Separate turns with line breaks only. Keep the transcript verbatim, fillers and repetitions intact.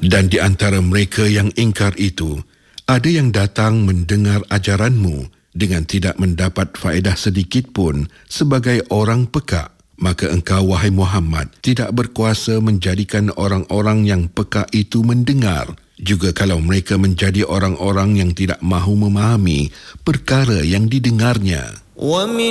Dan di antara mereka yang ingkar itu, ada yang datang mendengar ajaranmu dengan tidak mendapat faedah sedikit pun sebagai orang pekak. Maka engkau, wahai Muhammad, tidak berkuasa menjadikan orang-orang yang pekak itu mendengar, juga kalau mereka menjadi orang-orang yang tidak mahu memahami perkara yang didengarnya.